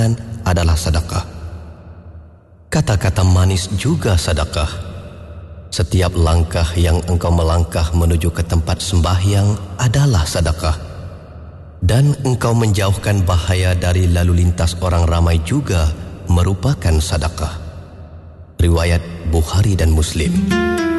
makanan adalah sedekah. Kata-kata manis juga sedekah. Setiap langkah yang engkau melangkah menuju ke tempat sembahyang adalah sedekah. Dan engkau menjauhkan bahaya dari lalu lintas orang ramai juga merupakan sedekah. Riwayat Bukhari dan Muslim.